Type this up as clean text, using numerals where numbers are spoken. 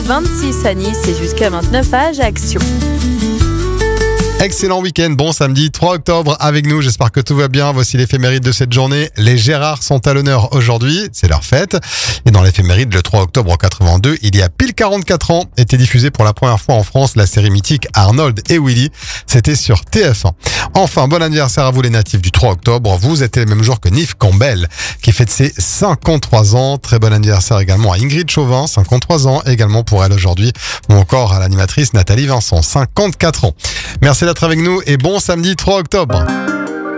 26 à Nice et jusqu'à 29 à Ajaccio. Excellent week-end, bon samedi 3 octobre avec nous, j'espère que tout va bien. Voici l'éphéméride de cette journée. Les Gérards sont à l'honneur aujourd'hui, c'est leur fête. Et dans l'éphéméride, le 3 octobre 82, il y a pile 44 ans, était diffusée pour la première fois en France la série mythique Arnold et Willy. C'était sur TF1. Enfin, bon anniversaire à vous les natifs du 3 octobre. Vous êtes le même jour que Nif Campbell, qui fête ses 53 ans. Très bon anniversaire également à Ingrid Chauvin, 53 ans également pour elle aujourd'hui. Ou encore à l'animatrice Nathalie Vincent, 54 ans. Merci d'être avec nous et bon samedi 3 octobre.